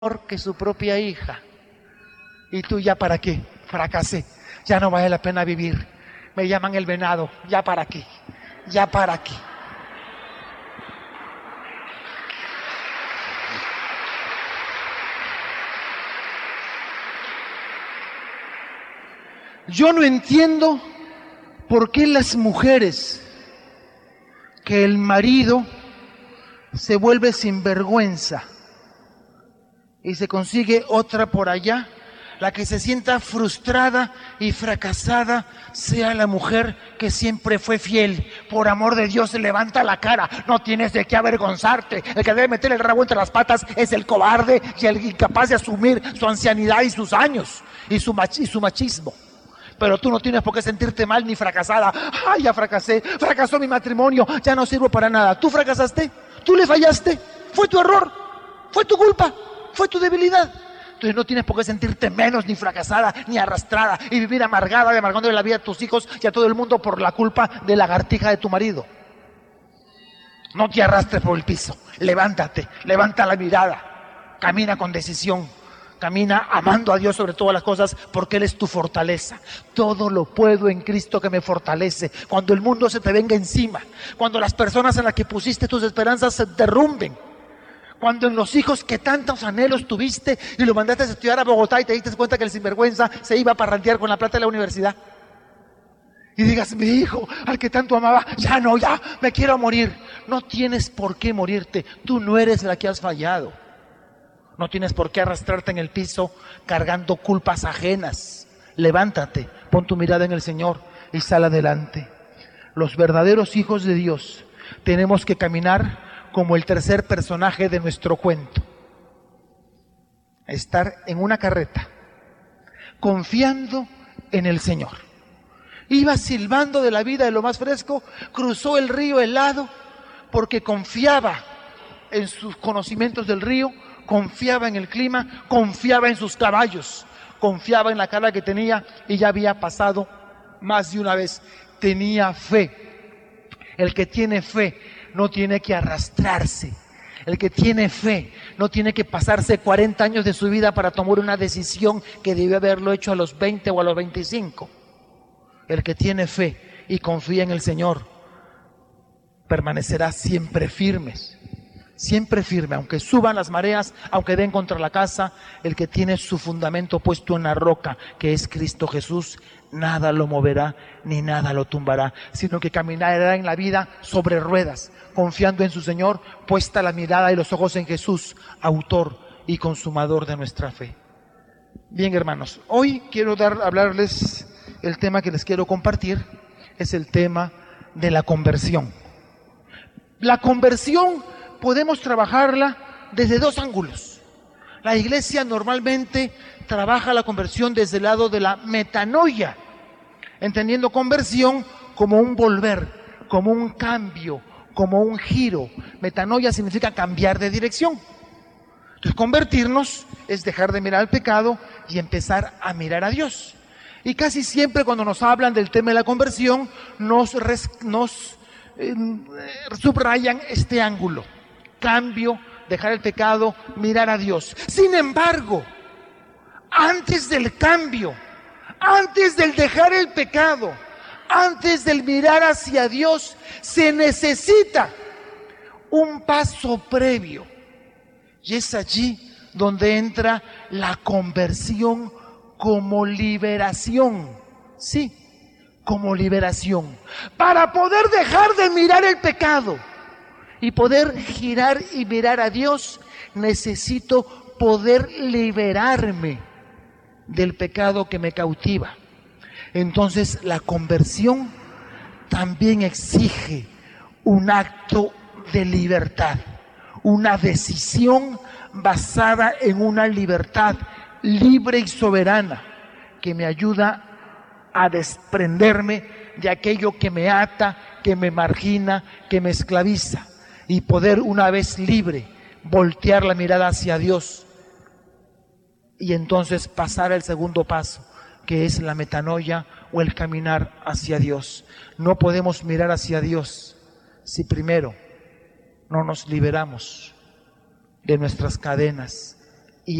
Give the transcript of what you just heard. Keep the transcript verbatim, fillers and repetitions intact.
que su propia hija. Y tú, ¿ya para qué? Fracasé, ya no vale la pena vivir. Me llaman el venado, ¿ya para qué? ¿Ya para qué? Yo no entiendo por qué las mujeres, que el marido se vuelve sinvergüenza y se consigue otra por allá, la que se sienta frustrada y fracasada sea la mujer que siempre fue fiel. Por amor de Dios, levanta la cara, no tienes de qué avergonzarte. El que debe meter el rabo entre las patas es el cobarde y el incapaz de asumir su ancianidad y sus años y su, mach- y su machismo. Pero tú no tienes por qué sentirte mal ni fracasada. Ay, ya fracasé, fracasó mi matrimonio, ya no sirvo para nada. ¿Tú fracasaste? ¿Tú le fallaste? ¿Fue tu error? ¿Fue tu culpa? ¿Fue tu debilidad? Entonces no tienes por qué sentirte menos, ni fracasada, ni arrastrada, y vivir amargada, y amargándole la vida a tus hijos y a todo el mundo por la culpa de la lagartija de tu marido. No te arrastres por el piso, levántate, levanta la mirada, camina con decisión, camina amando a Dios sobre todas las cosas, porque Él es tu fortaleza. Todo lo puedo en Cristo que me fortalece. Cuando el mundo se te venga encima, cuando las personas en las que pusiste tus esperanzas se derrumben, cuando en los hijos que tantos anhelos tuviste y lo mandaste a estudiar a Bogotá y te diste cuenta que el sinvergüenza se iba a parrandear con la plata de la universidad, y digas, mi hijo, al que tanto amaba, ya no, ya, me quiero morir. No tienes por qué morirte, tú no eres la que has fallado. No tienes por qué arrastrarte en el piso cargando culpas ajenas. Levántate, pon tu mirada en el Señor y sal adelante. Los verdaderos hijos de Dios tenemos que caminar como el tercer personaje de nuestro cuento. Estar en una carreta, confiando en el Señor. Iba silbando de la vida de lo más fresco, cruzó el río helado porque confiaba en sus conocimientos del río, confiaba en el clima, confiaba en sus caballos, confiaba en la cara que tenía y ya había pasado más de una vez. Tenía fe. El que tiene fe no tiene que arrastrarse. El que tiene fe no tiene que pasarse cuarenta años de su vida para tomar una decisión que debió haberlo hecho a los veinte o a los veinticinco. El que tiene fe y confía en el Señor permanecerá siempre firmes, siempre firme, aunque suban las mareas, aunque den contra la casa. El que tiene su fundamento puesto en la roca, que es Cristo Jesús, nada lo moverá ni nada lo tumbará, sino que caminará en la vida sobre ruedas, confiando en su Señor, puesta la mirada y los ojos en Jesús, autor y consumador de nuestra fe. Bien, hermanos, hoy quiero dar, hablarles, el tema que les quiero compartir es el tema de la conversión. La conversión podemos trabajarla desde dos ángulos. La iglesia normalmente trabaja la conversión desde el lado de la metanoia, entendiendo conversión como un volver, como un cambio, como un giro. Metanoia significa cambiar de dirección. Entonces, convertirnos es dejar de mirar al pecado y empezar a mirar a Dios. Y casi siempre cuando nos hablan del tema de la conversión, nos, res, nos eh, subrayan este ángulo. Cambio, dejar el pecado, mirar a Dios. Sin embargo, antes del cambio, antes del dejar el pecado, antes del mirar hacia Dios, se necesita un paso previo. Y es allí donde entra la conversión como liberación. Sí, como liberación. Para poder dejar de mirar el pecado y poder girar y mirar a Dios, necesito poder liberarme del pecado que me cautiva. Entonces, la conversión también exige un acto de libertad, una decisión basada en una libertad libre y soberana que me ayuda a desprenderme de aquello que me ata, que me margina, que me esclaviza, y poder, una vez libre, voltear la mirada hacia Dios y entonces pasar al segundo paso, que es la metanoia o el caminar hacia Dios. No podemos mirar hacia Dios si primero no nos liberamos de nuestras cadenas,